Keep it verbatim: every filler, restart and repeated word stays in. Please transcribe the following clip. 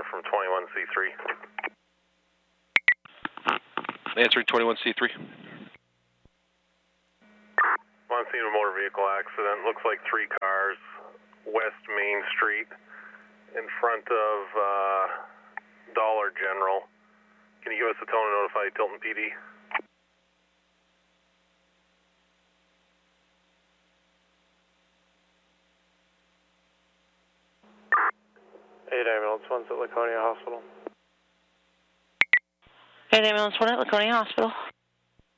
from twenty-one C three. Answering twenty-one C three. On scene of a motor vehicle accident. Looks like three cars, West Main Street, in front of uh, Dollar General. Can you give us a tone to notify Tilton P D? eight ambulance, one's at Laconia Hospital. eight ambulance, one at Laconia Hospital.